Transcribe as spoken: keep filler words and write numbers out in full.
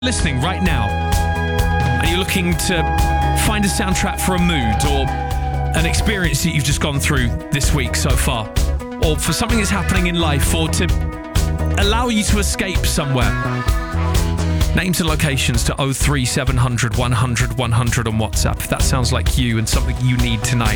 Listening right now, are you looking to find a soundtrack for a mood or an experience that you've just gone through this week so far, or for something that's happening in life, or to allow you to escape somewhere? Names and locations to oh three seven hundred one hundred one hundred on WhatsApp if that sounds like you and something you need tonight.